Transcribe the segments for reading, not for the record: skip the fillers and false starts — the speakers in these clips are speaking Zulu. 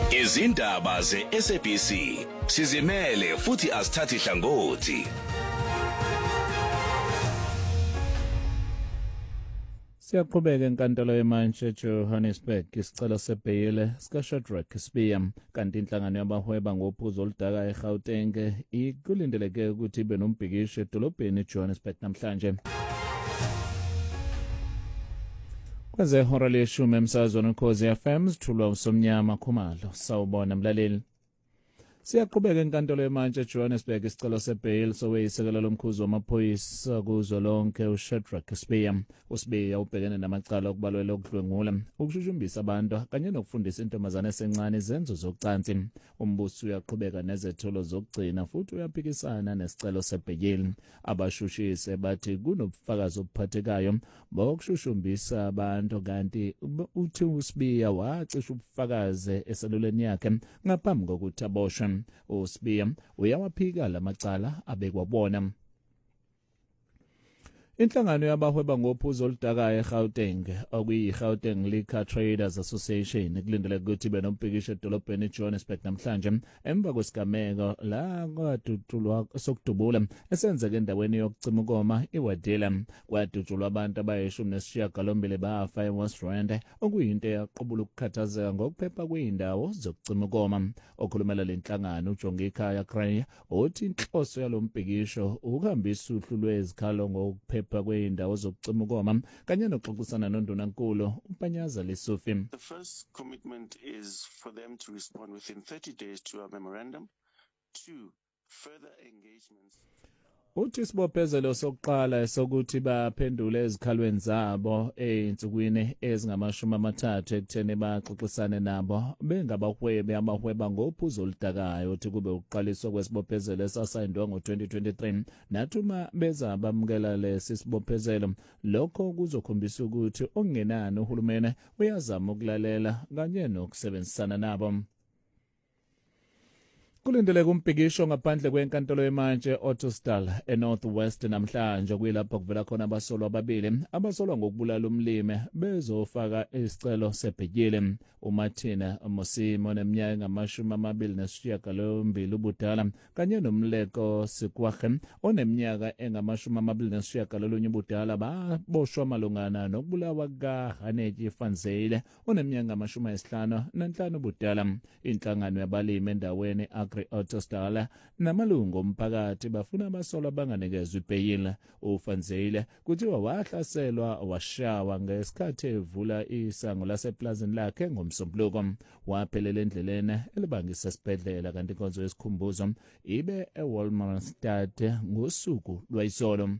Izindaba ze-SABC sizimele futhi asithathi hlangothi. Siyaqhubeka enkantolo yemanje Johannesburg isicelo sebheyile sikaShadrack Sibiya kanti inhlangano yabahweba ngophuzo oludaka eGauteng ikulindeleke ukuthi ibe nombhikisho edolobheni eJohannesburg namhlanje. Kweze hora leshumi emsazweni Ukhozi FM sithulwa uSomnyama Khumalo. Sawubona mlaleli. Siyaqhubeka enkantolo yemanje eJohannesburg isicelo sebheyili soweyisekela lomkhuzi wamaphoyisa kuzwelonke uShadrack Sibiya. uSibiya ubhekene namacala okubalelwa ukudlwengula, ukushushumbisa abantu kanye nokufundisa intombazane esencane izenzo zocansi. Umbuso uyaqhubeka nezethulo zokugcina futhi uyaphikisana nesicelo sebheyili. Abashushisi bathi kunobufakazi obuphathekayo bokushushumbisa abantu kanti uthi uSibiya wacisha ubufakazi eseluleni yakhe ngaphambi kokuthi aboshwe. uSibiya uyawaphika lamacala abekwabona. Inhlangano yabahweba ngophuzo oludakayo eGauteng okuyi-Gauteng Liquor Traders Association kulindeleke ukuthi ibe nombhikisho edolobheni eJohannesburg namhlanje emva kwesigameko la kwadutshulwa sokudubula esenzeke endaweni yokucima ukoma iWadila. Kwadutshulwa abantu abayishumi bafa eWest Rand okuyinto eyaqubula ukukhathazeka ngokuphepha kwey'ndawo zokucima ukoma. Okhulumela le nhlangano uJongika Kraya uthi inhloso yalo mbhikisho ukuhambisa uhlu lwezikhalo ngokuphepha kwey'ndawo zokucima ukoma kanye nokuxoxisana noNdunankulu uMpanyaza Lesufi. The first commitment is for them to respond within 30 days to our memorandum. 2, further engagements. Uthi isibophezelo sokuqala sokuthi baphendule ezikhalweni zabo ey'nsukwini ezingama-30 ekutheni baxoxisane nabo bengabahwebi abahweba ngophuzo oludakayo. Uthi kube ukuqaliswa kwesibophezelo esasayindwa ngo-2023 nathi uma beza bamukela lesi sibophezelo lokho kuzokhombisa ukuthi okungenani uhulumeni uyazama ukulalela kanye nokusebenzisana nabo. Kulindeleke umbhikisho ngaphandle kwenkantolo yemanje Ottosdal eNorth West namhlanje kuyilapho kuvela khona abasolwa ababili abasolwa ngokubulala umlimi bezofaka isicelo sebhekile. uMartina Mosimo oneminyaka engama-28 ubudala kanye noMleko Sikwahe oneminyaka engama-29 ubudala baboshwa malungana nokubulawa kukaHaneji Fanzile oneminyaka engama-55 ubudala. Inhlangano yabalimi endaweni Ottosdal namalungu omphakathi bafuna abasolwa abanganikezwa ibheyili. uFanzile kuthiwa wahlaselwa washawa ngesikhathi evula isango laseplazini lakhe ngomsombuluko. Waphelela endleleni elibangisa esibhedlela kanti inkonzo yesikhumbuzo ibe eWalmerstad ngosuku lwayisolo.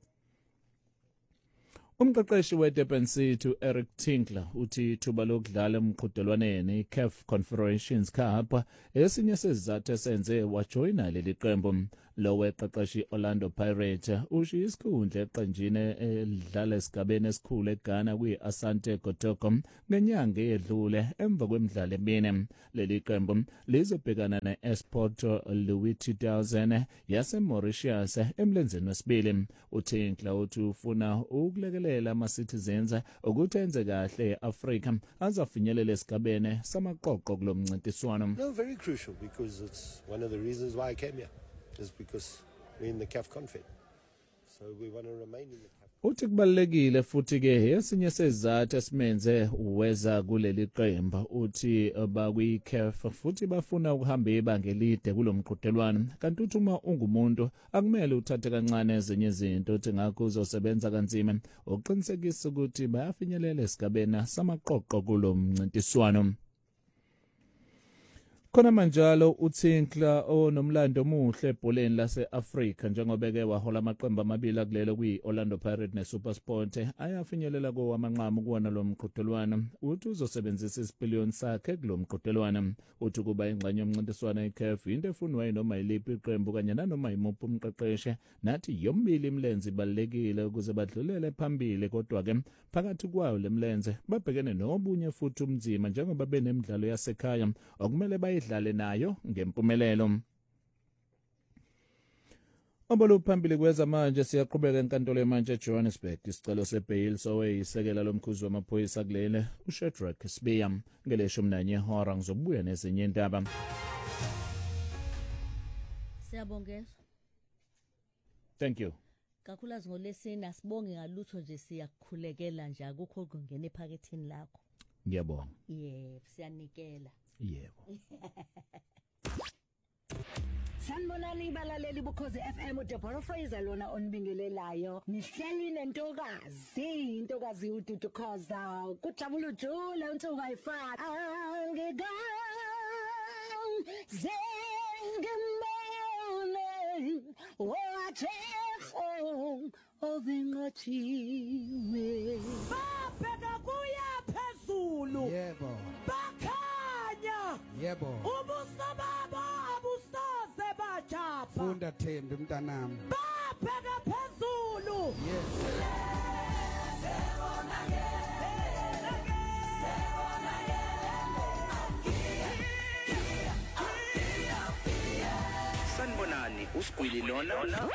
Umqeqeshi weDurban City Eric Tinkler uthi ithuba lokudlala emqhudelwaneni iCAF Confederations Cup esinye sezizathu esenze wajoyina leli qembu. Lo weqeqeshi Orlando Pirates ushiya isikhundla eqenjini elidlala esigabeni esikhulu eGhana kwi-Asante Kotoko ngenyanga eyedlule emva kwemidlalo emine. Leli qembu lizobhekana ne-Esport Louis 2000 yaseMauritius emlenzeni wesibili. uTinkler uthi ufuna ukulekelela ama-citizens ukuthi enze kahle e-Afrika azafinyelela esigabeni samaqoqo kulo mncintiswano. No, very crucial because it's one of the reasons why I came here. Is because we're in the CAF Confed. So we want to remain in the CAF. Uthi kubalekile futhi ke esinye sezizathu esimenze uweza kuleli qembu. Uthi bakwi-CAF futhi bafuna ukuhamba ibanga elide kulomqhudelwano kanti uthi uma ungumuntu akumele uthathe kancane ezinye izinto. Uthi ngakho uzosebenza kanzima ukuqinisekisa ukuthi bayafinyelela esigabeni samaqoqo kulo mncintiswano. Khona manjalo uTinkler onomlando omuhle ebholeni lase-Afrika njengobeke wahola amaqembu amabili akulelo kwi-Orlando Pirates neSuperSport ayafinyelela kowamanqamu kuwona lo mqhudelwano. Uthi uzosebenzisa isipiliyoni sakhe kulo mqhudelwano. Uthi kuba ingxenye yomncintiswano iCAF into efunwa noma yiliphi iqembu kanye nanoma yimuphi umqeqeshi nathi yombili imlenze ibalekile ukuze badlulele phambili. Kodwa-ke phakathi kwayo lemlenze babhekene nobunye futhi umzima njengoba benemidlalo yasekhaya okumele bayidlale nayo ngempumelelo. Obolo phambili kweza manje siyaqhubeka enkantolo yemanje eJohannesburg isicelo sebail soweyisekela lomkhuzi wamaphoyisa kulele uShadrack Sibiya ngeleshumi nanye ihora ngizobuya nezinye indaba. Siyabongeza. Thank you. Kakhulukazi ngolesine asibonge ngalutho nje siyakukhulekela nje akukho kungena ephakethini lakho. Ngiyabonga. Yebo, siyanikela. Yebo. Sanibonani balaleli Bukhosi FM uDeborah Fraser lona onibingelelayo nihleli nentokazi intokazi uDudu Khoza kujabula ujula unsuku ayifaka angega zengimone wathexo ovinqathiwe babheka kuya phezulu yebo bakhanya yebo ubuso babo abusoze bajapha funda Thembi mntanami babheka phezulu yes Sanibonani uSigwili lona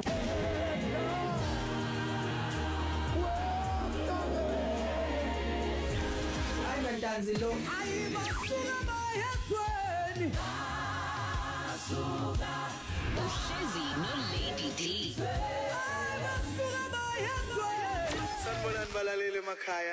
Ntanzi lo ayibasuka bayezweni Ushezi no Lady D. ayibasuka bayezweni sanibonani balaleli emakhaya